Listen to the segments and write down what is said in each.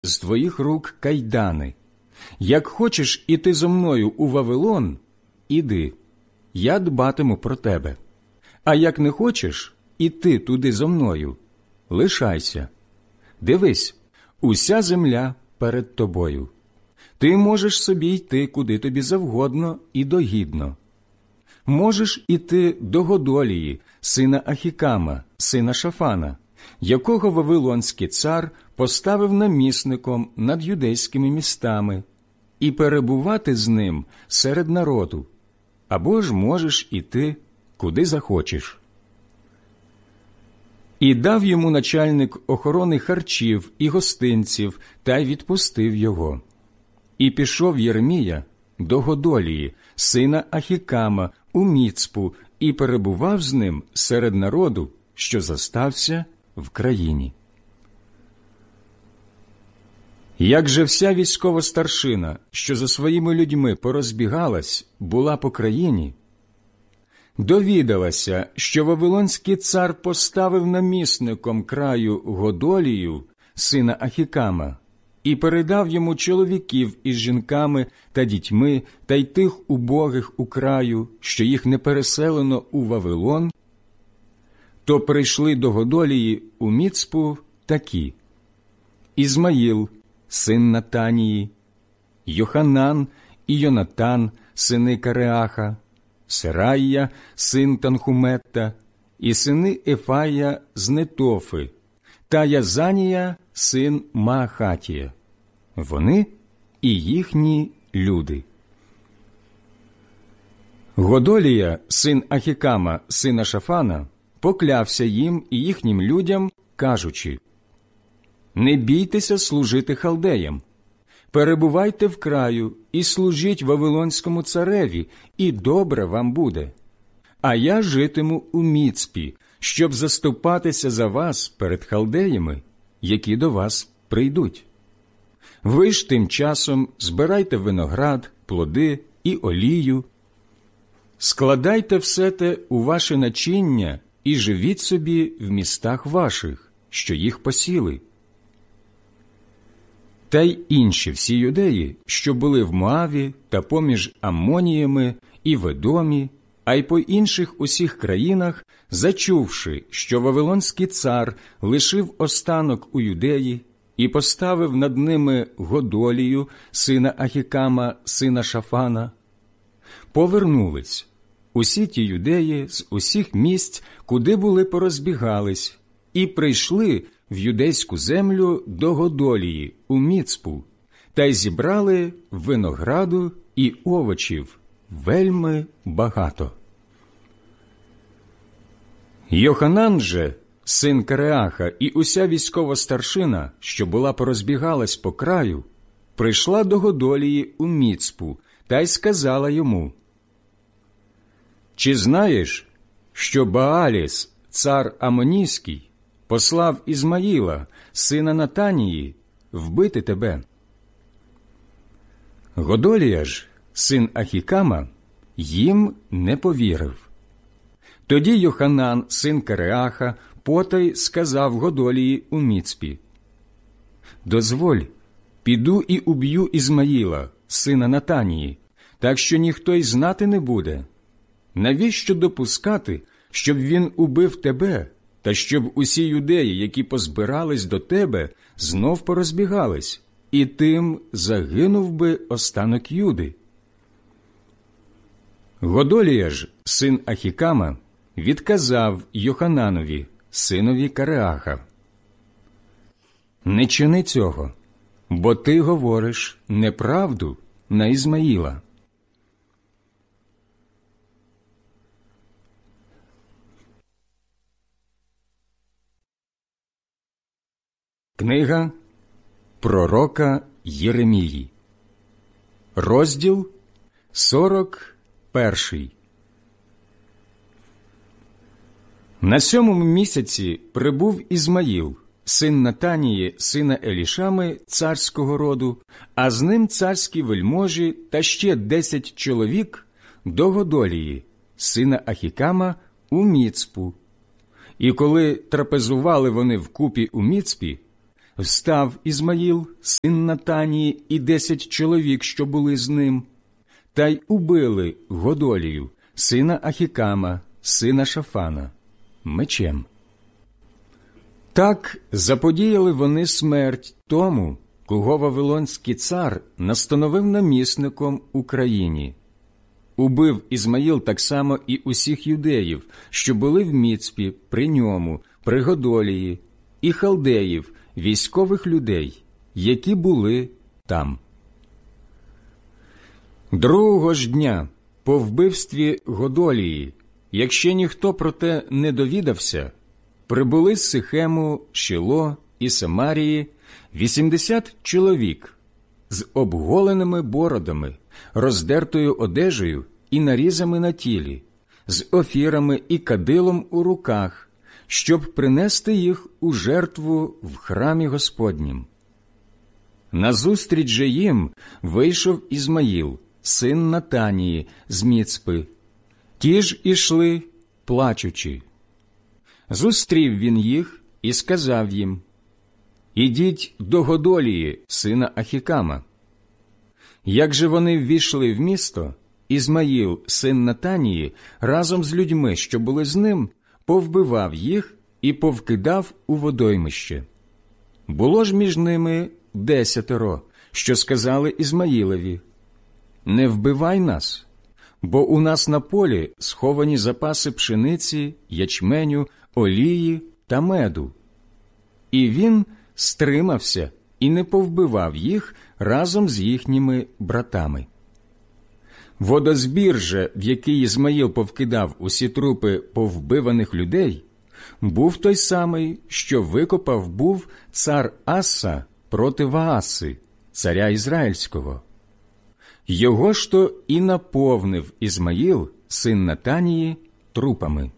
з твоїх рук кайдани. Як хочеш іти зо мною у Вавилон, іди, я дбатиму про тебе. А як не хочеш іти туди зо мною, лишайся. Дивись, уся земля перед тобою. Ти можеш собі йти, куди тобі завгодно і догідно. Можеш іти до Годолії, сина Ахікама, сина Шафана, якого Вавилонський цар поставив намісником над юдейськими містами, і перебувати з ним серед народу, або ж можеш іти, куди захочеш. І дав йому начальник охорони харчів і гостинців, та й відпустив його. І пішов Єремія до Годолії, сина Ахікама, у Міцпу, і перебував з ним серед народу, що застався в країні. Як же вся військова старшина, що за своїми людьми порозбігалась, була по країні, довідалася, що Вавилонський цар поставив намісником краю Годолію, сина Ахікама, і передав йому чоловіків із жінками та дітьми, та й тих убогих у краю, що їх не переселено у Вавилон, то прийшли до Годолії у Міцпу такі: Ізмаїл, син Натанії, Йоханан і Йонатан, сини Кареаха, Серайя, син Танхуметта, і сини Ефая з Нетофи, та Язанія, син Маахатія. Вони і їхні люди. Годолія, син Ахікама, сина Шафана, поклявся їм і їхнім людям, кажучи: «Не бійтеся служити халдеям. Перебувайте в краю і служіть Вавилонському цареві, і добре вам буде. А я житиму у Міцпі, щоб заступатися за вас перед халдеями, які до вас прийдуть. Ви ж тим часом збирайте виноград, плоди і олію, складайте все те у ваше начиння і живіть собі в містах ваших, що їх посіли». Та й інші всі юдеї, що були в Моаві та поміж Аммоніями і в Едомі, а й по інших усіх країнах, зачувши, що Вавилонський цар лишив останок у Юдеї і поставив над ними Годолію, сина Ахікама, сина Шафана, повернулись. Усі ті юдеї з усіх місць, куди були, порозбігались, і прийшли в юдейську землю до Годолії у Міцпу, та й зібрали винограду і овочів вельми багато. Йоханан же, син Кареаха, і уся військова старшина, що була порозбігалась по краю, прийшла до Годолії у Міцпу та й сказала йому: «Чи знаєш, що Бааліс, цар Амонійський, послав Ізмаїла, сина Натанії, вбити тебе?» Годолія ж, син Ахікама, їм не повірив. Тоді Йоханан, син Кареаха, потай сказав Годолії у Міцпі: «Дозволь, піду і уб'ю Ізмаїла, сина Натанії, так що ніхто й знати не буде. Навіщо допускати, щоб він убив тебе, та щоб усі юдеї, які позбирались до тебе, знов порозбігались, і тим загинув би останок Юди?» Годолія ж, син Ахікама, відказав Йохананові, синові Кареаха: «Не чини цього, бо ти говориш неправду на Ізмаїла». Книга пророка Єремії, розділ 41. На 7-му місяці прибув Ізмаїл, син Натанії, сина Елішами, царського роду, а з ним царські вельможі та ще 10 чоловік до Годолії, сина Ахікама, у Міцпу. І коли трапезували вони вкупі у Міцпі, Встав Ізмаїл, син Натанії, і 10 чоловік, що були з ним, та й убили Годолію, сина Ахікама, сина Шафана, мечем. Так заподіяли вони смерть тому, кого Вавилонський цар настановив намісником у країні. Убив Ізмаїл так само і усіх юдеїв, що були в Міцпі при ньому, при Годолії, і халдеїв, військових людей, які були там. Другого ж дня по вбивстві Годолії, якщо ніхто про те не довідався, прибули з Сихему, Шіло і Самарії 80 чоловік з обголеними бородами, роздертою одежею і нарізами на тілі, з офірами і кадилом у руках, щоб принести їх у жертву в храмі Господнім. Назустріч же їм вийшов Ізмаїл, син Натанії, з Міцпи. Ті ж ішли, плачучи. Зустрів він їх і сказав їм: «Ідіть до Годолії, сина Ахікама». Як же вони ввійшли в місто, Ізмаїл, син Натанії, разом з людьми, що були з ним, повбивав їх і повкидав у водоймище. Було ж між ними 10, що сказали Ізмаїлові: «Не вбивай нас, бо у нас на полі сховані запаси пшениці, ячменю, олії та меду». І він стримався і не повбивав їх разом з їхніми братами. Водозбір же, в який Ізмаїл повкидав усі трупи повбиваних людей, був той самий, що викопав був цар Аса проти Вааси, царя Ізраїльського. Його ж то і наповнив Ізмаїл, син Натанії, трупами.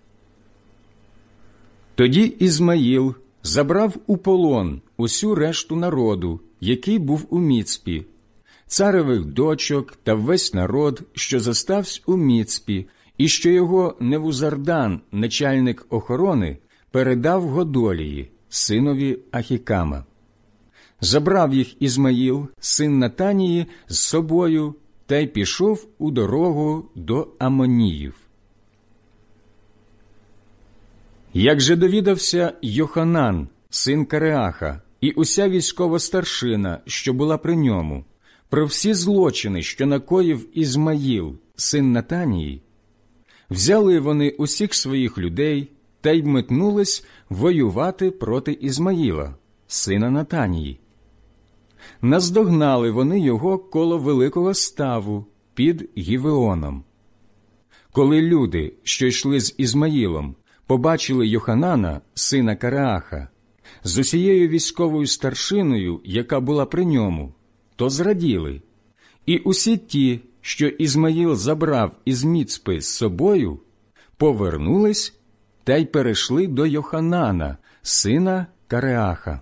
Тоді Ізмаїл забрав у полон усю решту народу, який був у Міцпі, царевих дочок та весь народ, що зостався у Міцпі, і що його Невузардан, начальник охорони, передав Годолії, синові Ахікама. Забрав їх Ізмаїл, син Натанії, з собою, та й пішов у дорогу до Амоніїв. Як же довідався Йоханан, син Кареаха, і уся військова старшина, що була при ньому, про всі злочини, що накоїв Ізмаїл, син Натанії, взяли вони усіх своїх людей та й метнулись воювати проти Ізмаїла, сина Натанії. Наздогнали вони його коло великого ставу під Гівеоном. Коли люди, що йшли з Ізмаїлом, побачили Йоханана, сина Кареаха, з усією військовою старшиною, яка була при ньому, то зраділи. І усі ті, що Ізмаїл забрав із Міцпи з собою, повернулись та й перейшли до Йоханана, сина Кареаха.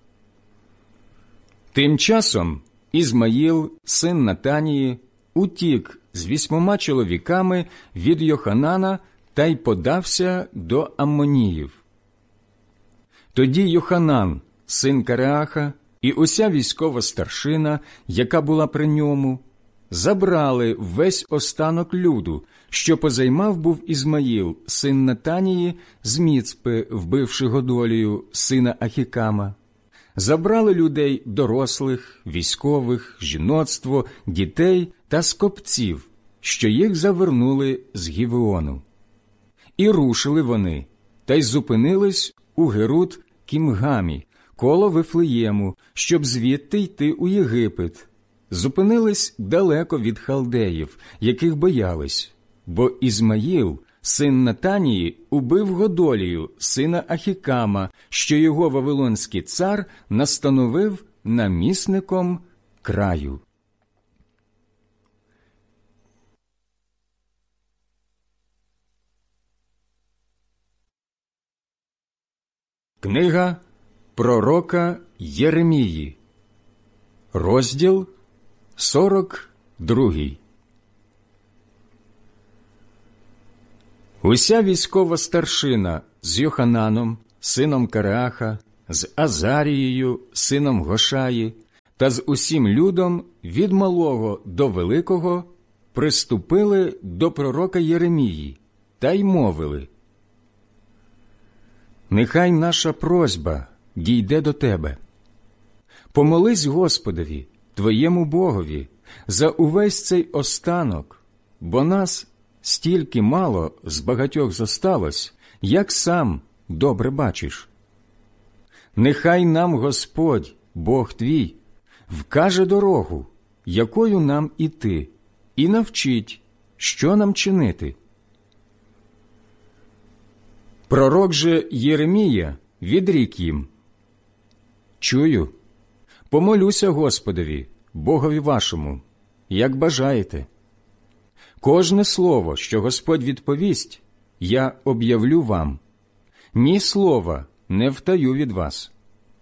Тим часом Ізмаїл, син Натанії, утік з 8 чоловіками від Йоханана та й подався до Аммоніїв. Тоді Йоханан, син Кареаха, і уся військова старшина, яка була при ньому, забрали весь останок люду, що позаймав був Ізмаїл, син Натанії, з Міцпи, вбивши Годолію, сина Ахікама. Забрали людей дорослих, військових, жіноцтво, дітей та скопців, що їх завернули з Гівеону. І рушили вони, та й зупинились у Герут Кімгамі, коло Вифлеєму, щоб звідти йти у Єгипет. Зупинились далеко від халдеїв, яких боялись, бо Ізмаїл, син Натанії, убив Годолію, сина Ахікама, що його вавилонський цар настановив намісником краю. Книга пророка Єремії, розділ 42. Уся військова старшина з Йохананом, сином Кареаха, з Азарією, сином Гошаї, та з усім людом від малого до великого приступили до пророка Єремії та й мовили: «Нехай наша просьба дійде до тебе. Помолись Господові, твоєму Богові, за увесь цей останок, бо нас стільки мало з багатьох зосталось, як сам добре бачиш. Нехай нам Господь, Бог твій, вкаже дорогу, якою нам іти, і навчить, що нам чинити». Пророк же Єремія відрік їм: «Чую, помолюся Господові, Богові вашому, як бажаєте. Кожне слово, що Господь відповість, я об'явлю вам, ні слова не втаю від вас».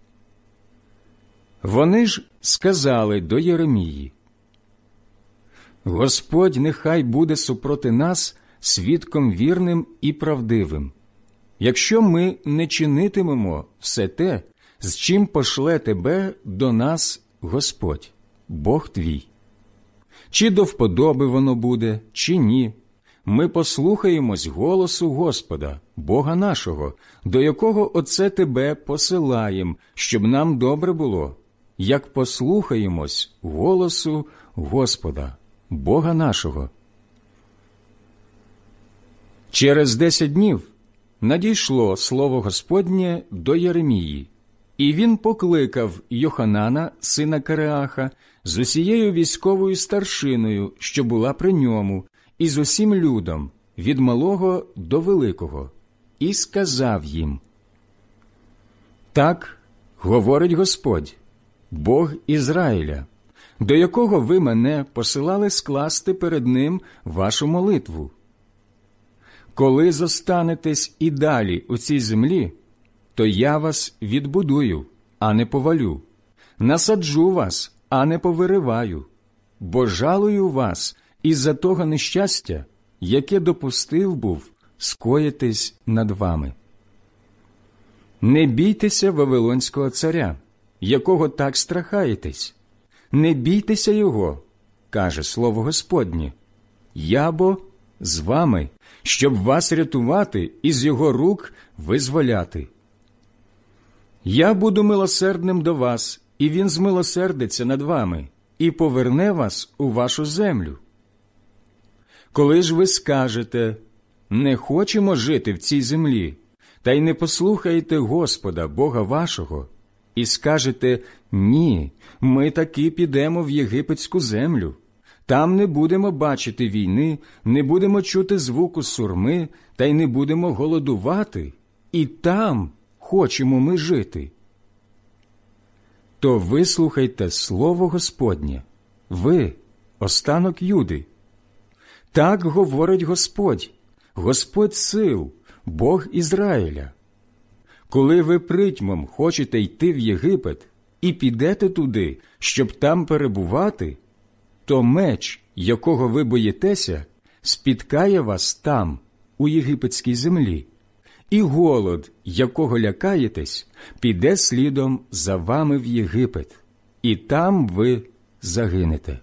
Вони ж сказали до Єремії: «Господь нехай буде супроти нас свідком вірним і правдивим, якщо ми не чинитимемо все те, з чим пошле тебе до нас Господь, Бог твій. Чи до вподоби воно буде, чи ні, ми послухаємось голосу Господа, Бога нашого, до якого оце тебе посилаєм, щоб нам добре було, як послухаємось голосу Господа, Бога нашого». Через 10 днів надійшло слово Господнє до Єремії, і він покликав Йоханана, сина Кареаха, з усією військовою старшиною, що була при ньому, і з усім людом, від малого до великого, і сказав їм: «Так говорить Господь, Бог Ізраїля, до якого ви мене посилали скласти перед ним вашу молитву. Коли зостанетесь і далі у цій землі, то я вас відбудую, а не повалю, насаджу вас, а не повириваю, бо жалую вас із-за того нещастя, яке допустив був скоїтись над вами. Не бійтеся Вавилонського царя, якого так страхаєтесь, не бійтеся його, каже слово Господнє, я бо з вами, щоб вас рятувати і з його рук визволяти. Я буду милосердним до вас, і він змилосердиться над вами, і поверне вас у вашу землю. Коли ж ви скажете: не хочемо жити в цій землі, та й не послухаєте Господа, Бога вашого, і скажете: ні, ми таки підемо в єгипетську землю, там не будемо бачити війни, не будемо чути звуку сурми, та й не будемо голодувати, і там хочемо ми жити. То вислухайте слово Господнє, ви, останок Юди. Так говорить Господь, Господь сил, Бог Ізраїля. Коли ви притьмом хочете йти в Єгипет і підете туди, щоб там перебувати, то меч, якого ви боїтеся, спіткає вас там, у єгипетській землі, і голод, якого лякаєтесь, піде слідом за вами в Єгипет, і там ви загинете.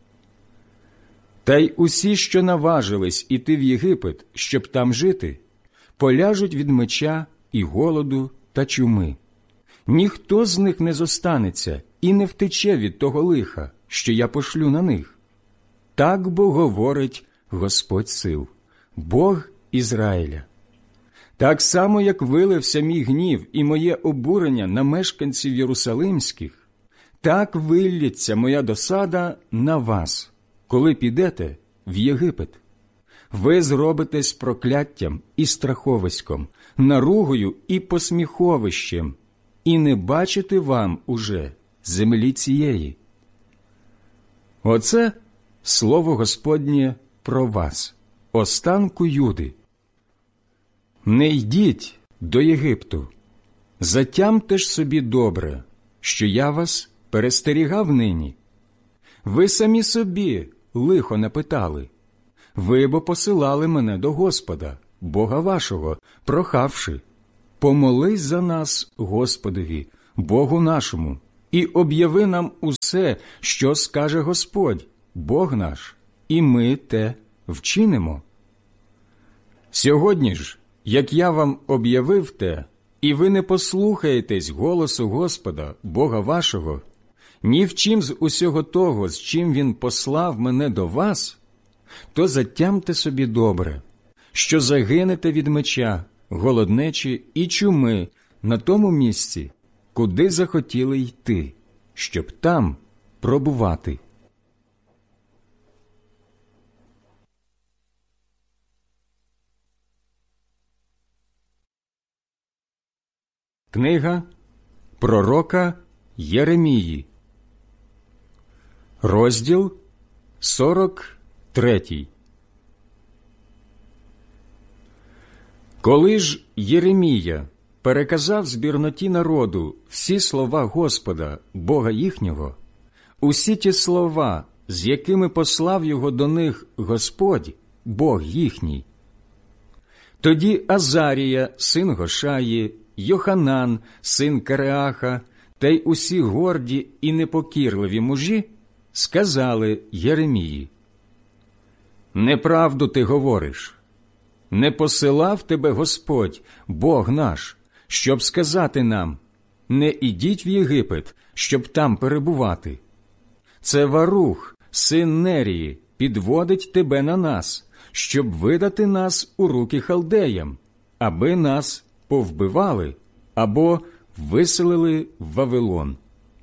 Та й усі, що наважились іти в Єгипет, щоб там жити, поляжуть від меча і голоду та чуми. Ніхто з них не зостанеться і не втече від того лиха, що я пошлю на них. Так бо говорить Господь сил, Бог Ізраїля. Так само, як вилився мій гнів і моє обурення на мешканців єрусалимських, так виллється моя досада на вас, коли підете в Єгипет. Ви зробитесь прокляттям і страховиськом, наругою і посміховищем, і не бачите вам уже землі цієї. Оце слово Господнє про вас, останку Юди. Не йдіть до Єгипту, затямте ж собі добре, що я вас перестерігав нині. Ви самі собі лихо напитали. Ви бо посилали мене до Господа, Бога вашого, прохавши: помолись за нас Господові, Богу нашому, і об'яви нам усе, що скаже Господь, Бог наш, і ми те вчинимо. Сьогодні ж, як я вам об'явив те, і ви не послухаєтесь голосу Господа, Бога вашого, ні в чим з усього того, з чим Він послав мене до вас, то затямте собі добре, що загинете від меча, голоднечі і чуми на тому місці, куди захотіли йти, щоб там пробувати. Книга пророка Єремії, розділ 43. Коли ж Єремія переказав збірноті народу всі слова Господа, Бога їхнього, усі ті слова, з якими послав його до них Господь, Бог їхній, тоді Азарія, син Гошаї, Йоханан, син Кареаха, та й усі горді і непокірливі мужі сказали Єремії: «Неправду ти говориш. Не посилав тебе Господь, Бог наш, щоб сказати нам: не ідіть в Єгипет, щоб там перебувати. Це Варух, син Нерії, підводить тебе на нас, щоб видати нас у руки халдеям, аби нас повбивали або виселили в Вавилон».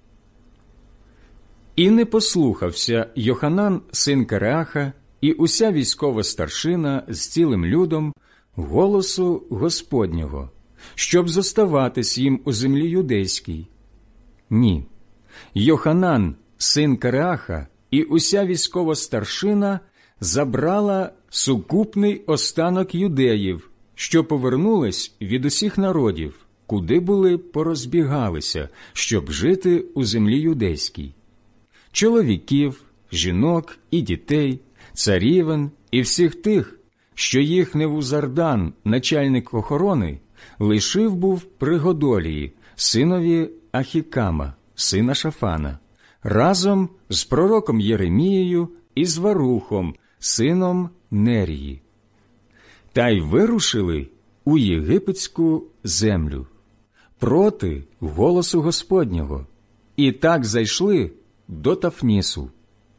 І не послухався Йоханан, син Кареаха, і уся військова старшина з цілим людом голосу Господнього, щоб зоставатись їм у землі юдейській. Ні, Йоханан, син Кареаха, і уся військова старшина забрала сукупний останок юдеїв, що повернулись від усіх народів, куди були порозбігалися, щоб жити у землі юдейській. Чоловіків, жінок і дітей, царівен і всіх тих, що їх Невузардан, начальник охорони, лишив був при Годолії, синові Ахікама, сина Шафана, разом з пророком Єремією і з Варухом, сином Нерії. Та й вирушили у єгипетську землю проти голосу Господнього, і так зайшли до Тафнісу.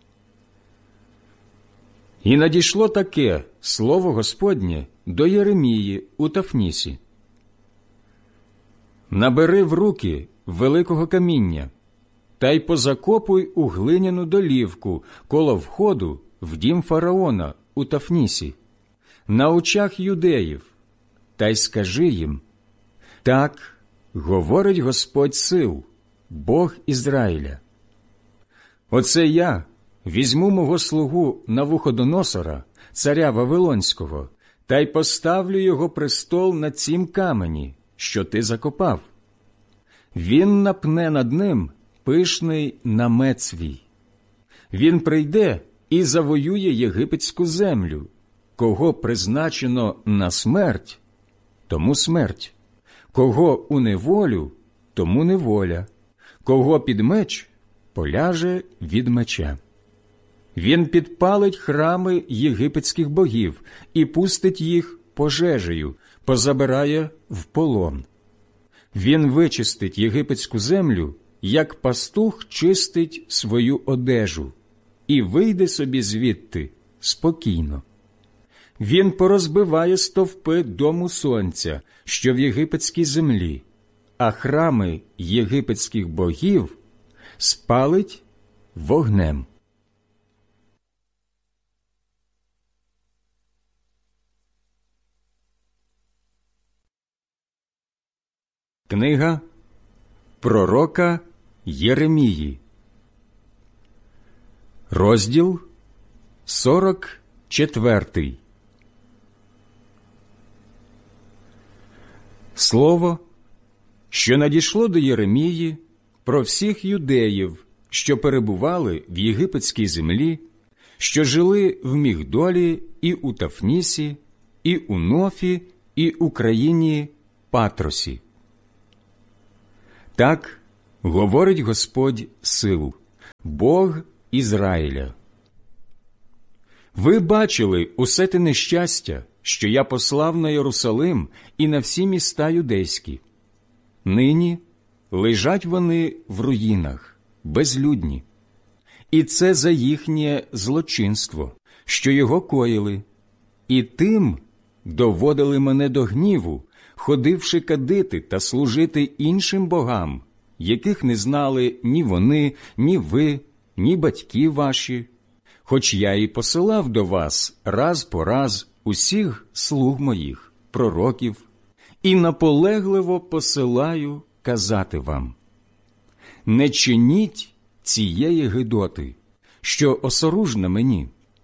І надійшло таке слово Господнє до Єремії у Тафнісі: «Набери в руки великого каміння, та й позакопуй у глиняну долівку коло входу в дім фараона у Тафнісі, на очах юдеїв, та й скажи їм: так говорить Господь сил, Бог Ізраїля. Оце я візьму мого слугу Навуходоносора, царя Вавилонського, та й поставлю його престол на цім камені, що ти закопав. Він напне над ним пишний намет свій. Він прийде і завоює єгипетську землю. Кого призначено на смерть, тому смерть. Кого у неволю, тому неволя. Кого під меч, поляже від меча. Він підпалить храми єгипетських богів і пустить їх пожежею, позабирає в полон. Він вичистить єгипетську землю, як пастух чистить свою одежу, і вийде собі звідти спокійно. Він порозбиває стовпи дому сонця, що в єгипетській землі, а храми єгипетських богів спалить вогнем». Книга пророка Єремії, розділ 44. Слово, що надійшло до Єремії про всіх юдеїв, що перебували в єгипетській землі, що жили в Мігдолі і у Тафнісі, і у Нофі, і у країні Патросі. Так говорить Господь сил, Бог Ізраїля. Ви бачили усе те нещастя, що я послав на Єрусалим і на всі міста юдейські. Нині лежать вони в руїнах, безлюдні. І це за їхнє злочинство, що його коїли, і тим доводили мене до гніву, ходивши кадити та служити іншим богам, яких не знали ні вони, ні ви, ні батьки ваші, хоч я і посилав до вас раз по раз усіх слуг моїх, пророків, і наполегливо посилаю казати вам: не чиніть цієї гидоти, що осоружна мені.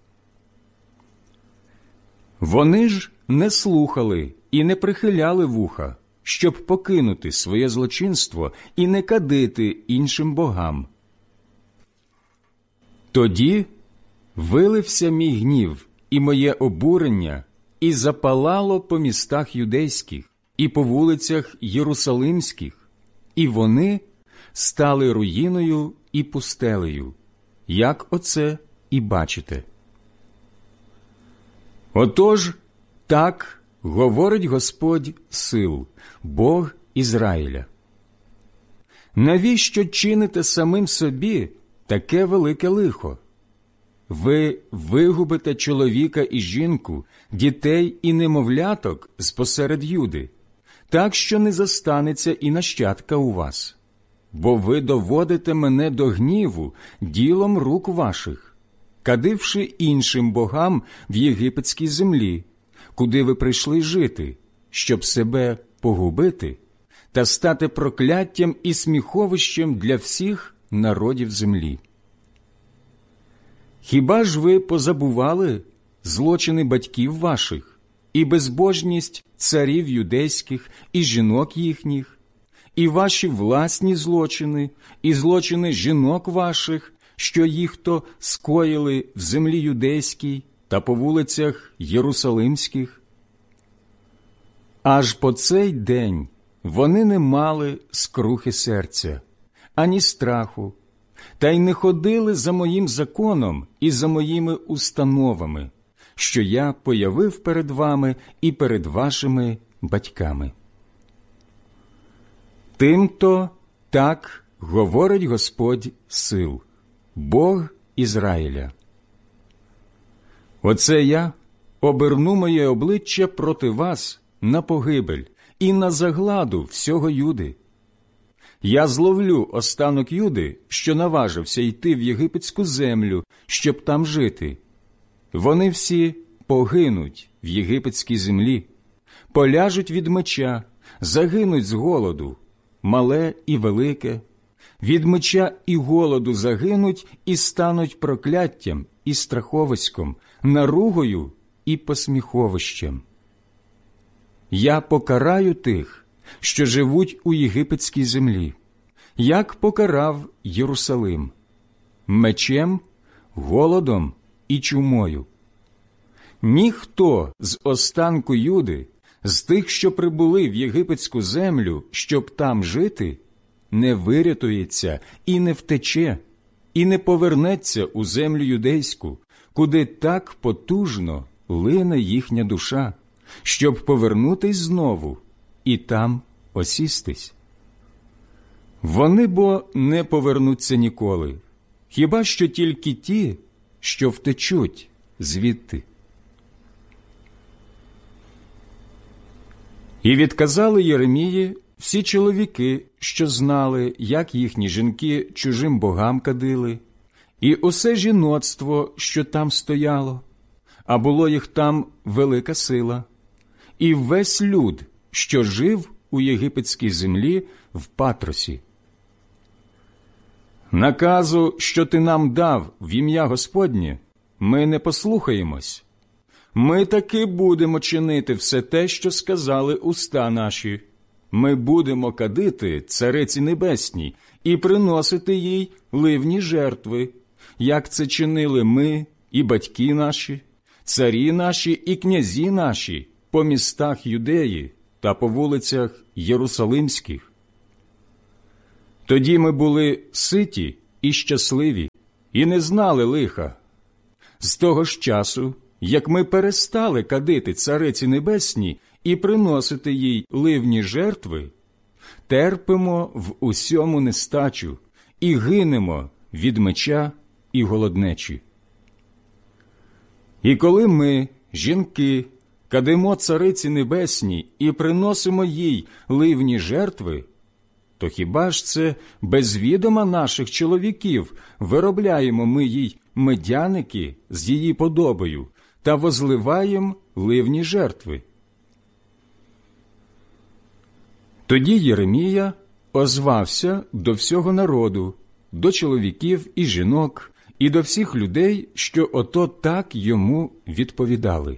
Вони ж не слухали і не прихиляли вуха, щоб покинути своє злочинство і не кадити іншим богам. Тоді вилився мій гнів і моє обурення, і запалало по містах юдейських і по вулицях єрусалимських, і вони стали руїною і пустелею, як оце і бачите. Отож, так говорить Господь сил, Бог Ізраїля. Навіщо чините самим собі таке велике лихо? Ви вигубите чоловіка і жінку, дітей і немовляток з-посеред Юди, так що не зостанеться і нащадка у вас. Бо ви доводите мене до гніву ділом рук ваших, кадивши іншим богам в єгипетській землі, куди ви прийшли жити, щоб себе погубити та стати прокляттям і сміховищем для всіх народів землі. Хіба ж ви позабували злочини батьків ваших і безбожність царів юдейських і жінок їхніх, і ваші власні злочини, і злочини жінок ваших, що їх-то скоїли в землі юдейській та по вулицях єрусалимських? Аж по цей день вони не мали скрухи серця, ані страху, та й не ходили за моїм законом і за моїми установами, що я появив перед вами і перед вашими батьками. Тимто так говорить Господь сил, Бог Ізраїля. Оце я оберну моє обличчя проти вас на погибель і на загладу всього Юди. Я зловлю останок Юди, що наважився йти в єгипетську землю, щоб там жити. Вони всі погинуть в єгипетській землі, поляжуть від меча, загинуть з голоду, мале і велике, від меча і голоду загинуть і стануть прокляттям і страховиськом, наругою і посміховищем. Я покараю тих, що живуть у єгипетській землі, як покарав Єрусалим, мечем, голодом і чумою. Ніхто з останку Юди, з тих, що прибули в єгипетську землю, щоб там жити, не вирятується і не втече, і не повернеться у землю юдейську, куди так потужно лине їхня душа, щоб повернутись знову і там осістись. Вони бо не повернуться ніколи, хіба що тільки ті, що втечуть звідти. І відказали Єремії всі чоловіки, що знали, як їхні жінки чужим богам кадили, і усе жіноцтво, що там стояло, а було їх там велика сила, і весь люд, що жив у єгипетській землі в Патросі. Наказу, що ти нам дав в ім'я Господнє, ми не послухаємось. Ми таки будемо чинити все те, що сказали уста наші. Ми будемо кадити Цариці Небесній і приносити їй ливні жертви, як це чинили ми і батьки наші, царі наші і князі наші по містах Юдеї та по вулицях Єрусалимських. Тоді ми були ситі і щасливі, і не знали лиха. З того ж часу, як ми перестали кадити Цариці Небесній і приносити їй ливні жертви, терпимо в усьому нестачу і гинемо від меча і голоднечі. І коли ми, жінки, кадимо Цариці Небесній і приносимо їй ливні жертви, то хіба ж це без відома наших чоловіків виробляємо ми їй медяники з її подобою та возливаємо ливні жертви? Тоді Єремія озвався до всього народу, до чоловіків і жінок, і до всіх людей, що ото так йому відповідали.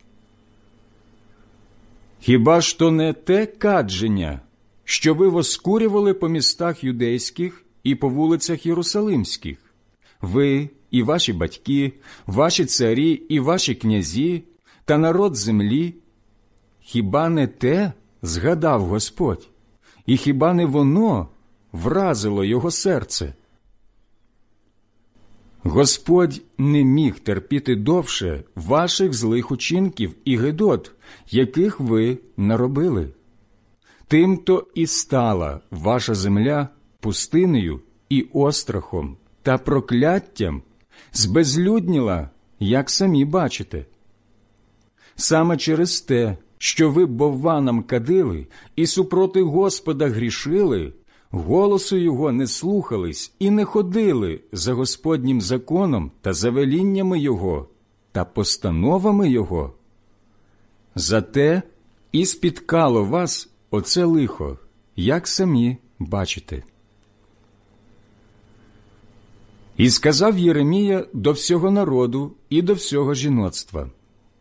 Хіба ж то не те кадження, що ви воскурювали по містах юдейських і по вулицях Єрусалимських? Ви і ваші батьки, ваші царі і ваші князі та народ землі? Хіба не те згадав Господь? І хіба не воно вразило його серце? Господь не міг терпіти довше ваших злих учинків і гидот, яких ви наробили. Тим-то і стала ваша земля пустинею і острахом та прокляттям, збезлюдніла, як самі бачите. Саме через те, що ви бовванам кадили і супроти Господа грішили, голосу Його не слухались і не ходили за Господнім законом та за веліннями Його та постановами Його. Зате і спіткало вас оце лихо, як самі бачите. І сказав Єремія до всього народу і до всього жіноцтва: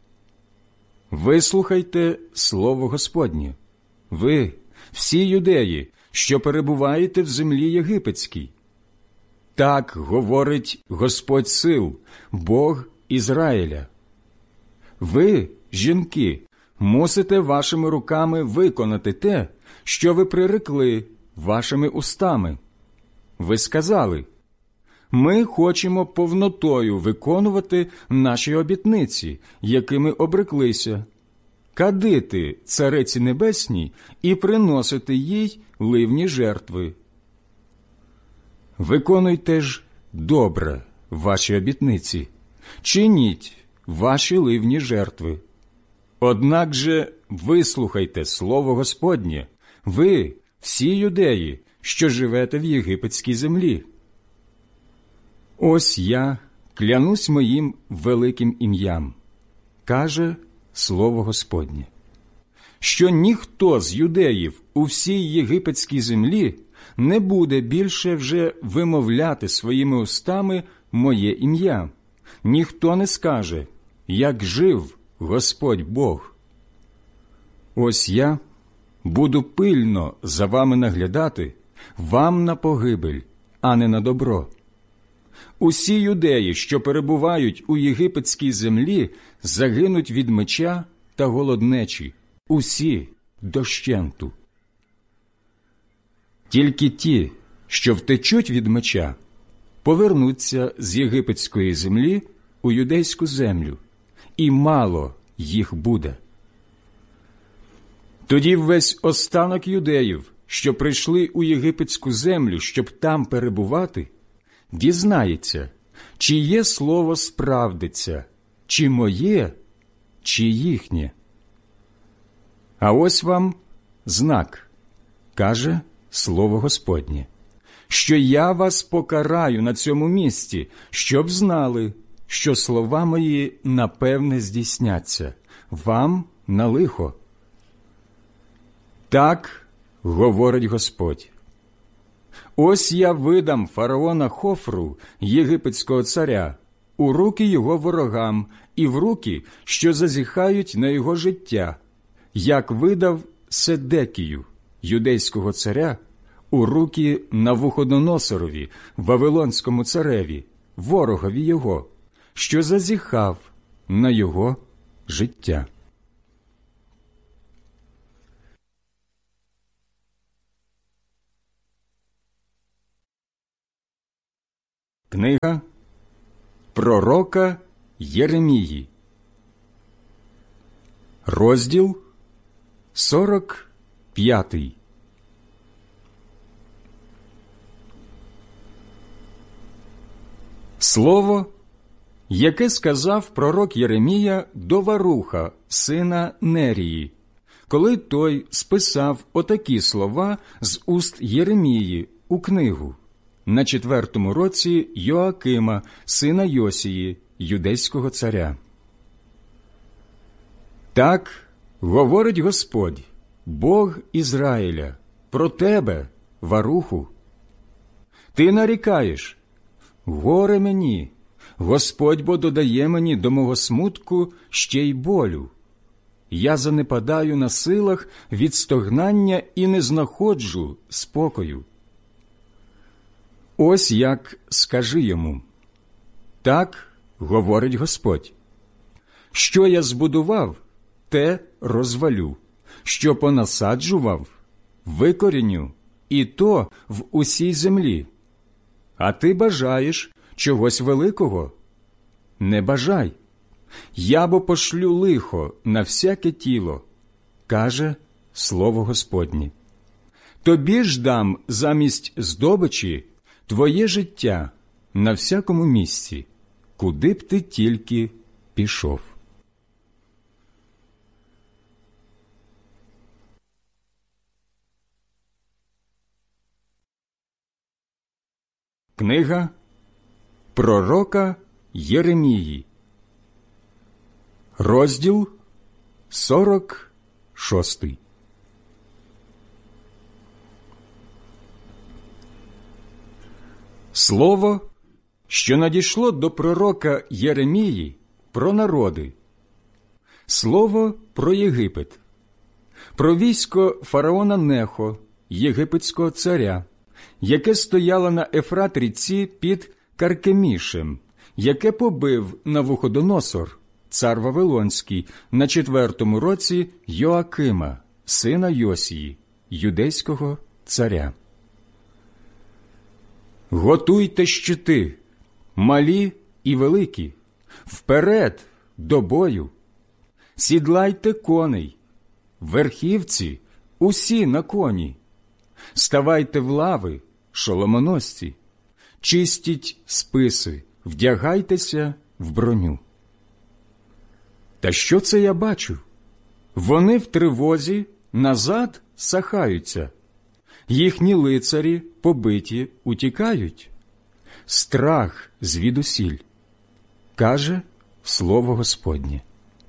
«Вислухайте слово Господнє, ви, всі юдеї, що перебуваєте в землі єгипетській. Так говорить Господь сил, Бог Ізраїля. Ви, жінки, мусите вашими руками виконати те, що ви прирекли вашими устами. Ви сказали: ми хочемо повнотою виконувати наші обітниці, якими обреклися, кадити Цариці Небесній і приносити їй ливні жертви. Виконуйте ж добре ваші обітниці, чиніть ваші ливні жертви. Однак же вислухайте слово Господнє, ви, всі юдеї, що живете в єгипетській землі. Ось я клянусь моїм великим ім'ям, каже слово Господнє, що ніхто з юдеїв у всій єгипетській землі не буде більше вже вимовляти своїми устами моє ім'я. Ніхто не скаже: як жив Господь Бог. Ось я буду пильно за вами наглядати, вам на погибель, а не на добро. Усі юдеї, що перебувають у єгипетській землі, загинуть від меча та голоднечі, усі дощенту. Тільки ті, що втечуть від меча, повернуться з єгипетської землі у юдейську землю, і мало їх буде. Тоді весь останок юдеїв, що прийшли у єгипетську землю, щоб там перебувати, дізнається, чиє слово справдиться, чи моє, чи їхнє. А ось вам знак, каже слово Господнє, що я вас покараю на цьому місці, щоб знали, що слова мої напевне здійсняться, вам на лихо. Так говорить Господь. Ось я видам фараона Хофру, єгипетського царя, у руки його ворогам і в руки, що зазіхають на його життя, як видав Седекію, юдейського царя, у руки Навуходоносорові, вавилонському цареві, ворогові його, що зазіхав на його життя. Книга пророка Єремії, розділ 45. Слово, яке сказав пророк Єремія до Варуха, сина Нерії, коли той списав отакі слова з уст Єремії у книгу на 4-му році Йоакима, сина Йосії, юдейського царя. Так говорить Господь, Бог Ізраїля, про тебе, Варуху. Ти нарікаєш: горе мені, Господь бо додає мені до мого смутку ще й болю. Я занепадаю на силах від стогнання і не знаходжу спокою. Ось як скажи йому: так говорить Господь. Що я збудував, те розвалю, що понасаджував, викоріню, і то в усій землі. А ти бажаєш чогось великого? Не бажай. Я бо пошлю лихо на всяке тіло, каже слово Господнє. Тобі ж дам замість здобичі твоє життя на всякому місці, куди б ти тільки пішов. Книга пророка Єремії, розділ 46. Слово, що надійшло до пророка Єремії про народи. Слово про Єгипет, про військо фараона Нехо, єгипетського царя, яке стояло на Ефрат-ріці під Каркемішем, яке побив Навуходоносор, цар Вавилонський, на 4-му році Йоакима, сина Йосії, юдейського царя. Готуйте щити, малі і великі, вперед до бою. Сідлайте коней, верхівці, усі на коні. Ставайте в лави, шоломоносці, чистіть списи, вдягайтеся в броню. Та що це я бачу? Вони в тривозі назад сахаються, їхні лицарі побиті утікають. Страх звідусіль, каже слово Господнє.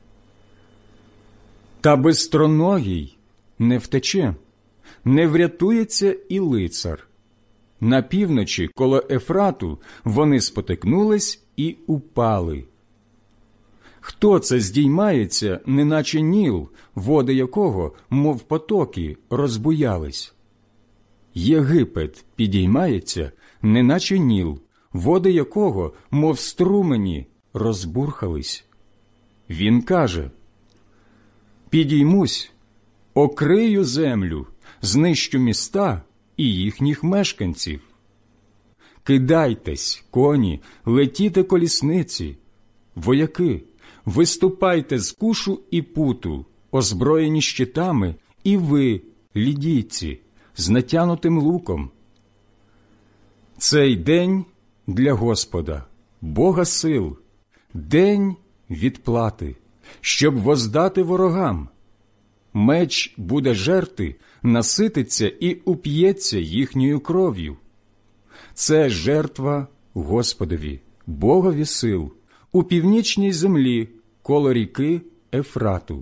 Та безстроногий не втече, не врятується і лицар. На півночі коло Ефрату вони спотикнулись і упали. Хто це здіймається, неначе Ніл, води якого, мов потоки, розбуялись? Єгипет підіймається, неначе Ніл, води якого, мов струмені, розбурхались. Він каже: підіймусь, окрию землю, знищу міста і їхніх мешканців. Кидайтесь, коні, летіте колісниці, вояки, виступайте з Кушу і Путу, озброєні щитами, і ви, лідійці, з натянутим луком. Цей день для Господа, Бога сил, день відплати, щоб воздати ворогам. Меч буде жерти, насититься і уп'ється їхньою кров'ю. Це жертва Господові, Богові сил, у північній землі, коло ріки Ефрату.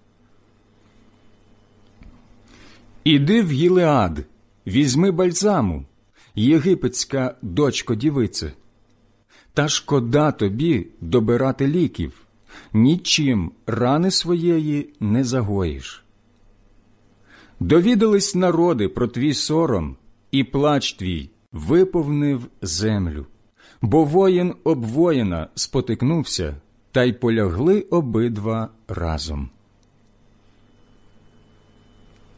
Іди в Гілеад, візьми бальзаму, єгипетська дочко-дівице. Та шкода тобі добирати ліків, нічим рани своєї не загоїш. Довідались народи про твій сором, і плач твій виповнив землю. Бо воїн об воїна спотикнувся, та й полягли обидва разом.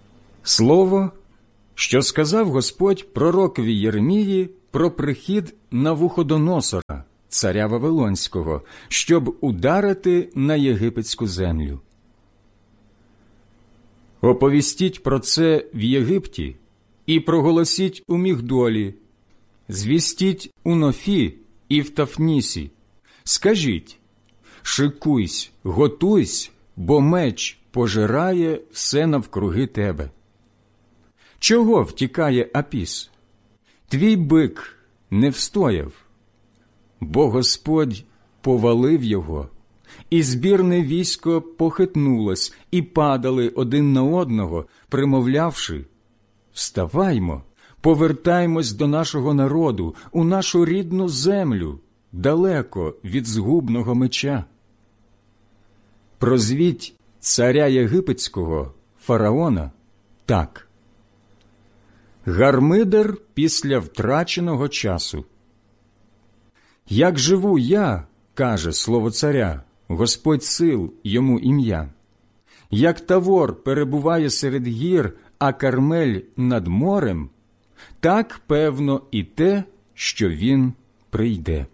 Слово, що сказав Господь пророкові Єремії про прихід Навуходоносора, царя Вавилонського, щоб ударити на єгипетську землю. Оповістіть про це в Єгипті і проголосіть у Мігдолі, звістіть у Нофі і в Тафнісі. Скажіть: шикуйсь, готуйсь, бо меч пожирає все навкруги тебе. Чого втікає Апіс? Твій бик не встояв, бо Господь повалив його, і збірне військо похитнулось, і падали один на одного, примовлявши: вставаймо, повертаймось до нашого народу, у нашу рідну землю, далеко від згубного меча. Прозвіть царя єгипетського, фараона, так: гармидер після втраченого часу. Як живу я, каже слово царя, Господь сил йому ім'я, як Тавор перебуває серед гір, а Кармель над морем, так певно і те, що він прийде.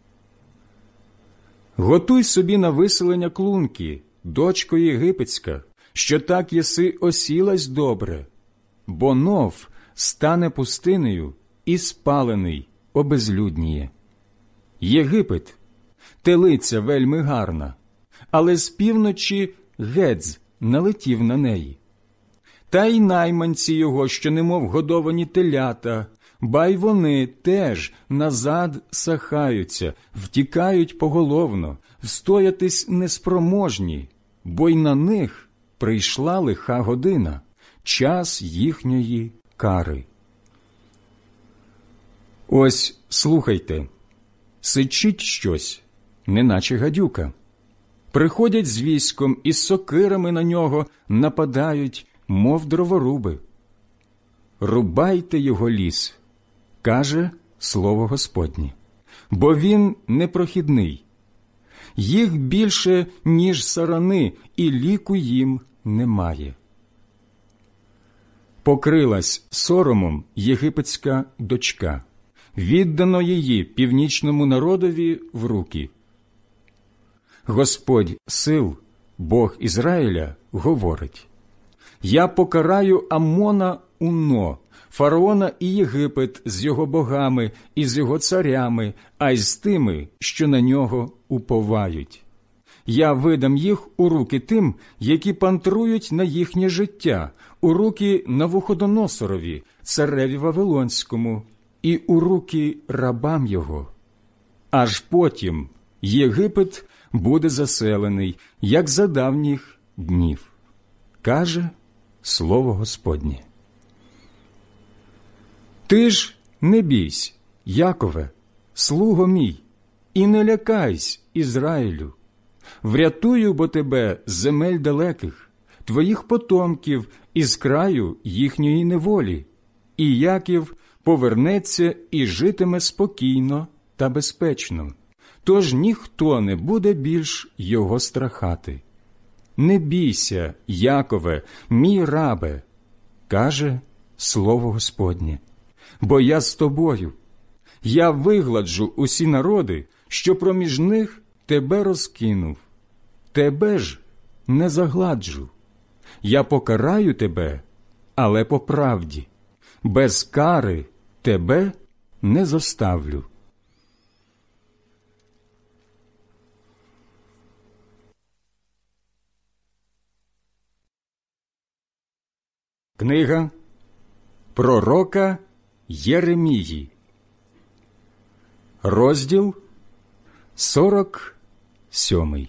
Готуй собі на виселення клунки, дочко єгипетська, що так єси осілась добре, бо Нов стане пустинею і спалений обезлюдніє. Єгипет – телиця вельми гарна, але з півночі Гедз налетів на неї. Та й найманці його, що немов годовані телята, ба й вони теж назад сахаються, втікають поголовно, встоятись неспроможні, бо й на них прийшла лиха година, час їхньої кари. Ось слухайте, сичить щось, неначе гадюка. Приходять з військом і з сокирами на нього нападають, мов дроворуби. Рубайте його ліс, каже слово Господнє, бо він непрохідний. Їх більше, ніж сарани, і ліку їм немає. Покрилась соромом єгипетська дочка, віддано її північному народові в руки. Господь сил, Бог Ізраїля, говорить: я покараю Аммона Уно, фараона і Єгипет з його богами і з його царями, а й з тими, що на нього уповають. Я видам їх у руки тим, які пантрують на їхнє життя, у руки Навуходоносорові, цареві Вавилонському, і у руки рабам його. Аж потім Єгипет буде заселений, як за давніх днів, каже слово Господнє. Ти ж не бійсь, Якове, слуго мій, і не лякайсь, Ізраїлю. Врятую бо тебе з земель далеких, твоїх потомків із краю їхньої неволі, і Яків повернеться і житиме спокійно та безпечно, тож ніхто не буде більш його страхати. Не бійся, Якове, мій рабе, каже слово Господнє, бо я з тобою. Я вигладжу усі народи, що проміж них тебе розкинув. Тебе ж не загладжу. Я покараю тебе, але по правді. Без кари тебе не зоставлю. Книга пророка Єремії, розділ 47.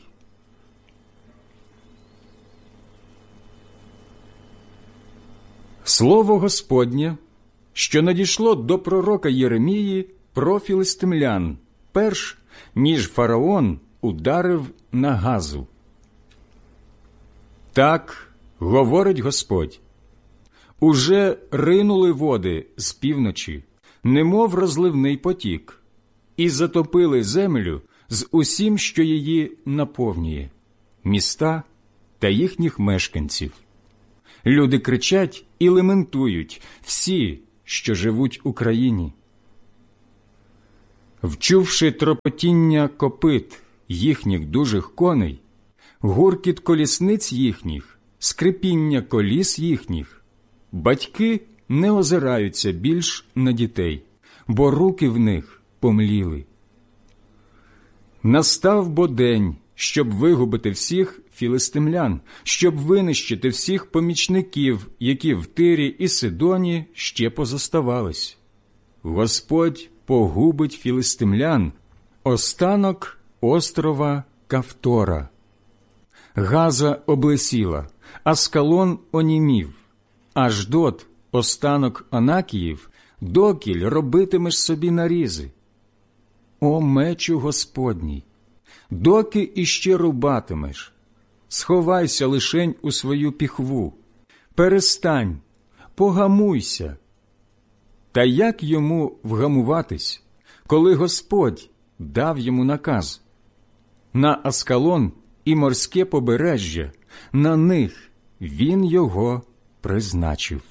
Слово Господнє, що надійшло до пророка Єремії про філистимлян, перш ніж фараон ударив на Газу. Так говорить Господь: уже ринули води з півночі, немов розливний потік, і затопили землю з усім, що її наповнює, міста та їхніх мешканців. Люди кричать і лементують, всі, що живуть у країні. Вчувши тропотіння копит їхніх дужих коней, гуркіт колісниць їхніх, скрипіння коліс їхніх, батьки не озираються більш на дітей, бо руки в них помліли. Настав бо день, щоб вигубити всіх філистимлян, щоб винищити всіх помічників, які в Тирі і Сидоні ще позоставались. Господь погубить філистимлян, останок острова Кавтора. Газа облесіла, Аскалон онімів, Аждот, останок Анакіїв, докіль робитимеш собі нарізи. О мечу Господній, доки іще рубатимеш, сховайся лишень у свою піхву, перестань, погамуйся. Та як йому вгамуватись, коли Господь дав йому наказ? На Аскалон і морське побережжя, на них він його призначив.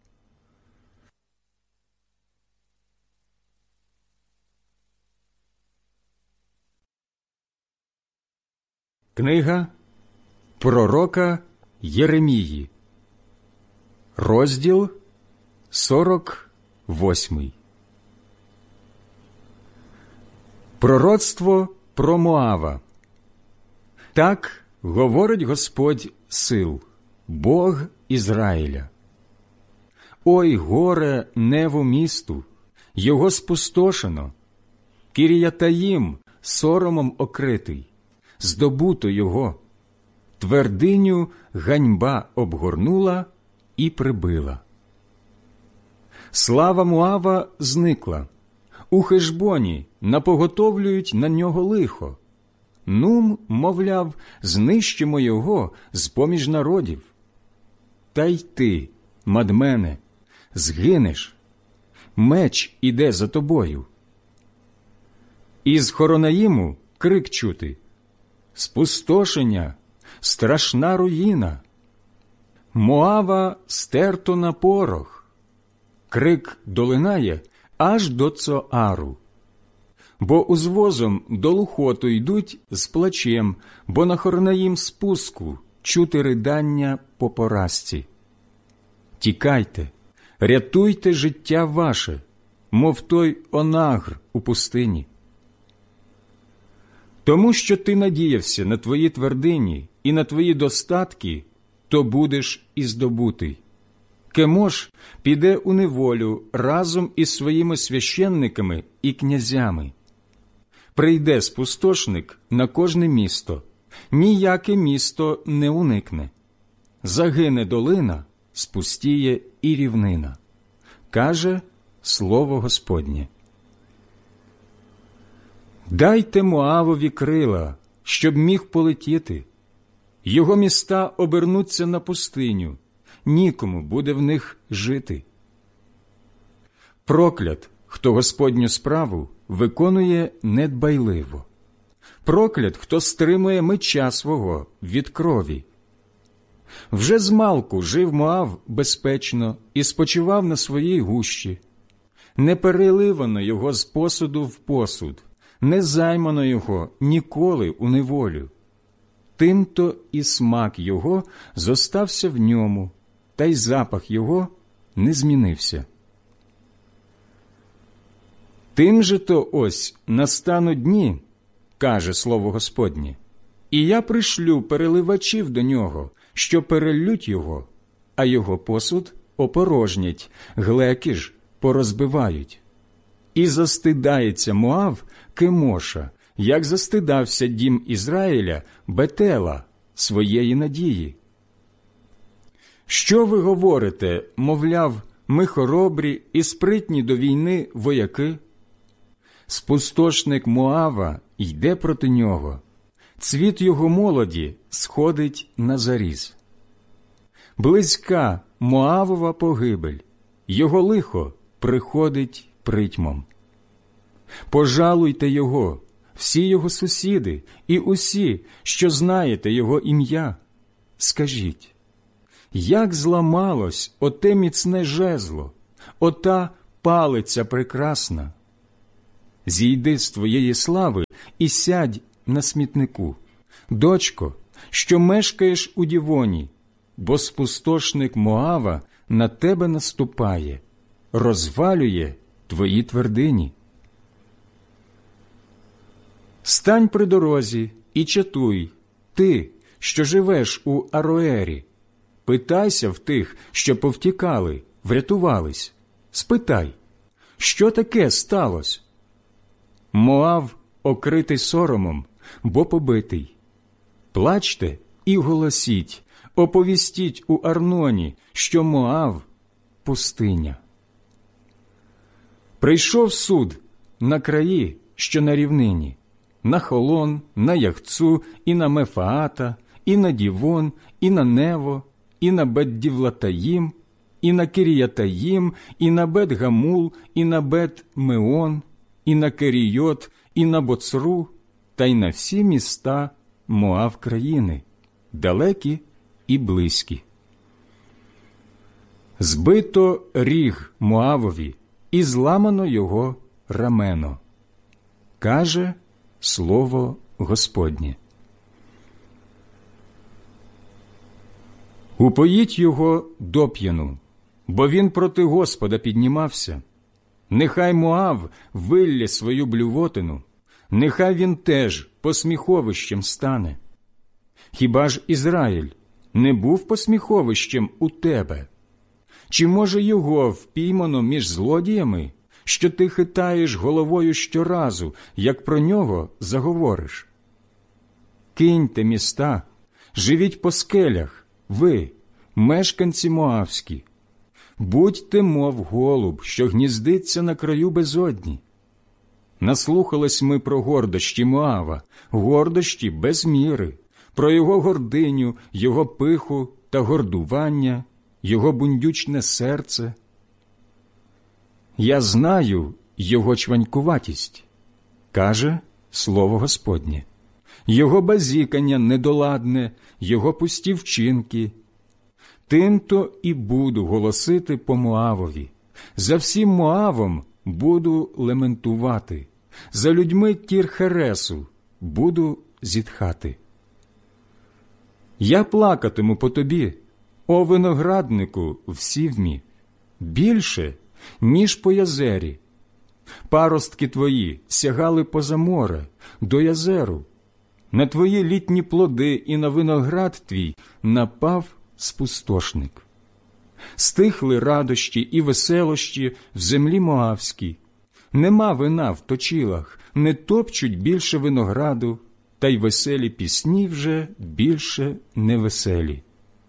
Книга пророка Єремії, розділ 48. Пророцтво про Моава. Так говорить Господь сил, Бог Ізраїля. Ой, горе Неву місту, його спустошено, Кір'ятаїм соромом окритий, здобуто його, твердиню ганьба обгорнула і прибила. Слава Моава зникла, у Хешбоні напоготовлюють на нього лихо. Нум, мовляв, знищимо його з-поміж народів. Та й ти, Мадмене, згинеш, меч іде за тобою. Із Хоронаїму крик чути: спустошення, страшна руїна. Моава стерто на порох. Крик долинає аж до Цоару. Бо узвозом до Лухоту йдуть з плачем, бо на Хоронаїм спуску чути ридання по поразці. Тікайте, рятуйте життя ваше, мов той онагр у пустині. Тому що ти надіявся на твої твердині і на твої достатки, то будеш і здобутий. Кемош піде у неволю разом із своїми священниками і князями. Прийде спустошник на кожне місто, ніяке місто не уникне. Загине долина, спустіє і рівнина, каже слово Господнє. Дайте Моавові крила, щоб міг полетіти. Його міста обернуться на пустиню, нікому буде в них жити. Проклят, хто Господню справу виконує недбайливо. Проклят, хто стримує меча свого від крові. Вже змалку жив Моав безпечно і спочивав на своїй гущі. Не переливано його з посуду в посуд, не займано його ніколи у неволю. Тим-то і смак його зостався в ньому, та й запах його не змінився. Тим же то ось настануть дні, каже слово Господнє, і я пришлю переливачів до нього, що переллють його, а його посуд опорожнять, глеки ж порозбивають. І застидається Моав Кемоша, як застидався дім Ізраїля Бетела, своєї надії. Що ви говорите, мовляв, ми хоробрі і спритні до війни вояки? Спустошник Моава йде проти нього, цвіт його молоді сходить на заріз. Близька Моавова погибель, його лихо приходить притьмом. Пожалуйте його, всі його сусіди і усі, що знаєте його ім'я. Скажіть, як зламалось оте міцне жезло, ота палиця прекрасна? зійди з твоєї слави і сядь на смітнику. Дочко, що мешкаєш у Дівоні, бо спустошник Моава на тебе наступає, розвалює твої твердині. Стань при дорозі і чатуй, ти, що живеш у Ароері. Питайся в тих, що повтікали, врятувались. Спитай, що таке сталося? Моав окритий соромом, бо побитий. Плачте і голосіть, оповістіть у Арноні, що Моав – пустиня. Прийшов суд на краї, що на рівнині, на Холон, на Яхцу, і на Мефаата, і на Дівон, і на Нево, і на Бет-Дівлатаїм, і на Киріятаїм, і на Бет-Гамул, і на Бет-Меон, і на Керійот, і на Боцру, та й на всі міста Моав країни, далекі і близькі. Збито ріг Моавові, і зламано його рамено. Каже слово Господнє. Упоїть його доп'яну, бо він проти Господа піднімався. Нехай Моав виллє свою блювотину, нехай він теж посміховищем стане. Хіба ж Ізраїль не був посміховищем у тебе? Чи, може, його впіймано між злодіями, що ти хитаєш головою щоразу, як про нього заговориш? Киньте міста, живіть по скелях, ви, мешканці моавські. Будьте, мов голуб, що гніздиться на краю безодні. Наслухались ми про гордощі Моава, гордощі без міри, про його гординю, його пиху та гордування, його бундючне серце. Я знаю його чванькуватість, каже слово Господнє, його базікання недоладне, його пусті вчинки. Тим-то і буду голосити по Моавові, за всім Моавом буду лементувати, за людьми Кір-Хересу буду зітхати. Я плакатиму по тобі, о винограднику в Сівмі, більше, ніж по Язері. Паростки твої сягали поза море, до Язеру. На твої літні плоди і на виноград твій напав спустошник. Стихли радощі і веселощі в землі Моавській. Нема вина в точилах, не топчуть більше винограду, та й веселі пісні вже більше не веселі.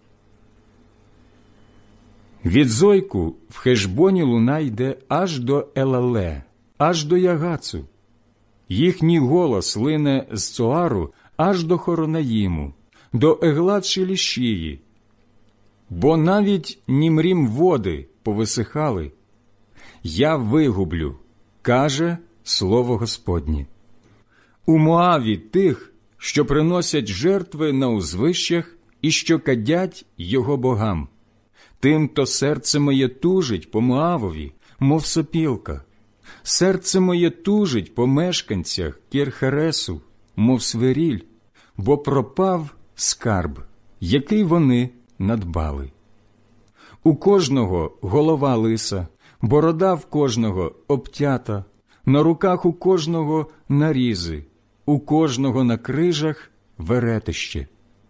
Від Зойку в Хешбоні луна йде аж до Елале, аж до Ягацу. Їхній голос лине з Цоару аж до Хоронаїму, до Еглат-Шелішії. Бо навіть Німрім води повисихали. Я вигублю, каже слово Господнє. У Моаві тих, що приносять жертви на узвищах і що кадять його богам. Тим-то серце моє тужить по Моавові, мов сопілка. Серце моє тужить по мешканцях Кір-Хересу, мов свиріль, бо пропав скарб, який вони надбали. У кожного голова лиса, борода в кожного обтята, на руках у кожного нарізи, у кожного на крижах веретище.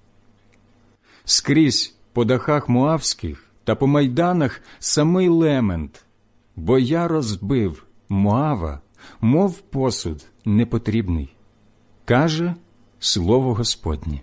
Скрізь по дахах моавських та по майданах самий лемент, бо я розбив Моава, мов посуд непотрібний, каже слово Господнє.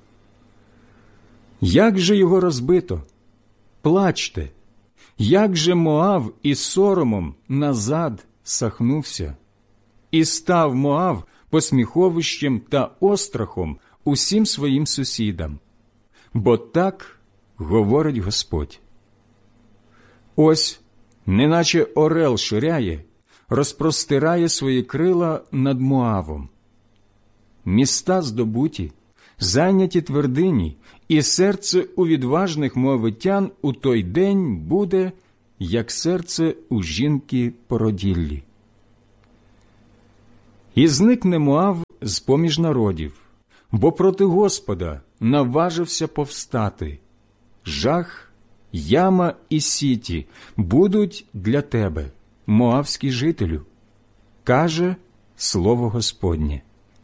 Як же його розбито? Плачте! Як же Моав із соромом назад сахнувся? І став Моав посміховищем та острахом усім своїм сусідам. Бо так говорить Господь. Ось, неначе орел ширяє, розпростирає свої крила над Моавом. Міста здобуті, зайняті твердині, і серце у відважних моавитян у той день буде, як серце у жінки породіллі. І зникне Моав з-поміж народів, бо проти Господа наважився повстати. Жах, яма і сіті будуть для тебе, моавський жителю, каже слово Господнє.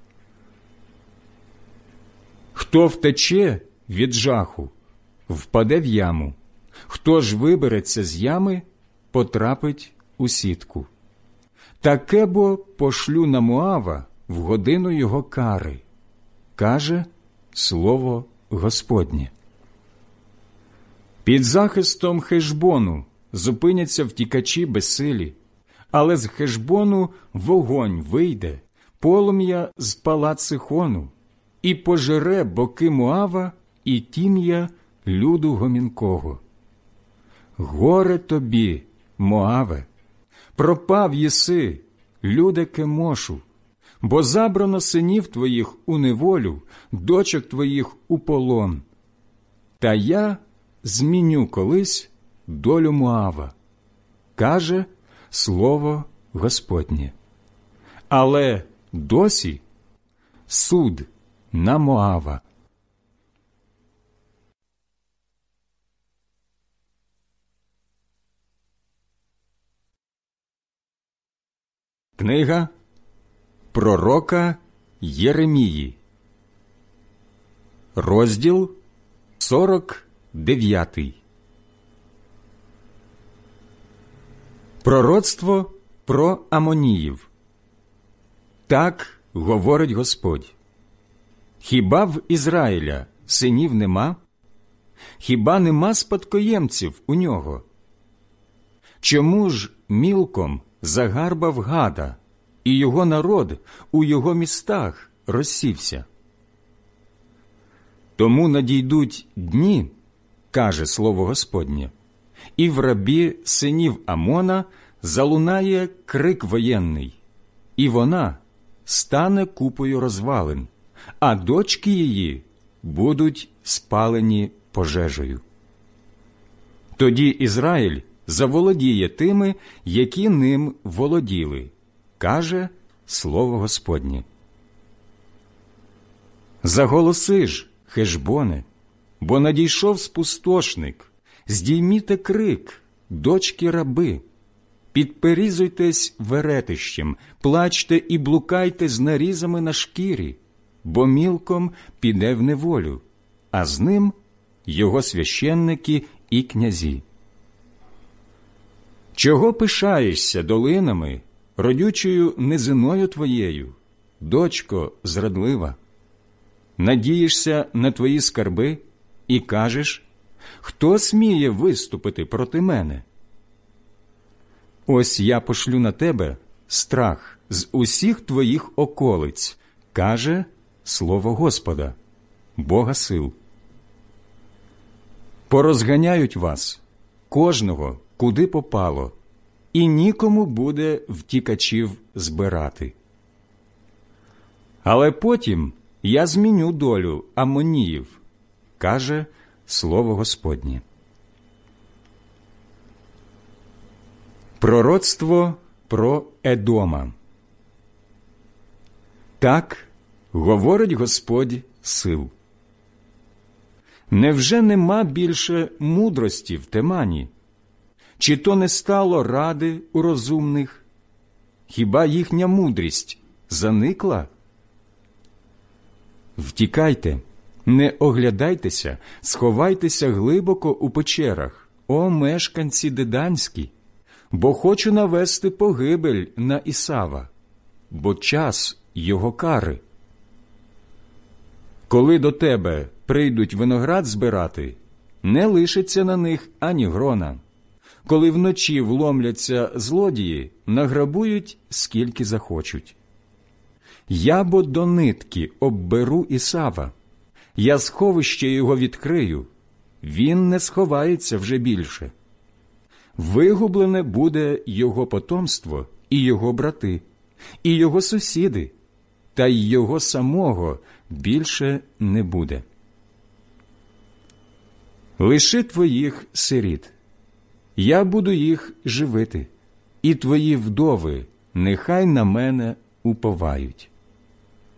Хто втече від жаху, впаде в яму, хто ж вибереться з ями, потрапить у сітку. Таке бо пошлю на Моава в годину його кари, каже слово Господнє. Під захистом Хешбону зупиняться втікачі безсилі, але з Хешбону вогонь вийде, полум'я спала Сихону, і пожере боки Моава і тім'я люду гомінкого. Горе тобі, Моаве, пропав єси, люде Кемошу, бо забрано синів твоїх у неволю, дочок твоїх у полон. Та я зміню колись долю Моава, каже слово Господнє. Але досі суд на Моава. Книга пророка Єремії, розділ 49. Пророцтво про Амоніїв. Так говорить Господь. Хіба в Ізраїля синів нема? Хіба нема спадкоємців у нього? Чому ж мілком загарбав Гада, і його народ у його містах розсівся? Тому надійдуть дні, каже слово Господнє, і в рабі синів Амона залунає крик воєнний, і вона стане купою розвалин, а дочки її будуть спалені пожежею. Тоді Ізраїль заволодіє тими, які ним володіли, каже слово Господнє. Заголоси ж, Хешбоне, бо надійшов спустошник, здійміте крик, дочки раби, підперізуйтесь веретищем, плачте і блукайте з нарізами на шкірі, бо мілком піде в неволю, а з ним його священники і князі. Чого пишаєшся долинами, родючою низиною твоєю, дочко зрадлива? Надієшся на твої скарби і кажеш, хто сміє виступити проти мене? Ось я пошлю на тебе страх з усіх твоїх околиць, каже слово Господа, Бога сил. Порозганяють вас, кожного, куди попало, і нікому буде втікачів збирати. Але потім я зміню долю Амоніїв, каже слово Господнє. Пророцтво про Едома. Так говорить Господь сил. Невже нема більше мудрості в Темані? Чи то не стало ради у розумних? Хіба їхня мудрість заникла? Втікайте, не оглядайтеся, сховайтеся глибоко у печерах, о мешканці Деданські, бо хочу навести погибель на Ісава, бо час його кари. Коли до тебе прийдуть виноград збирати, не лишиться на них ані грона. Коли вночі вломляться злодії, награбують, скільки захочуть. Я бо до нитки обберу Ісава, я сховище його відкрию, він не сховається вже більше. Вигублене буде його потомство і його брати, і його сусіди, та й його самого більше не буде. Лиши твоїх сиріт, я буду їх живити, і твої вдови нехай на мене уповають.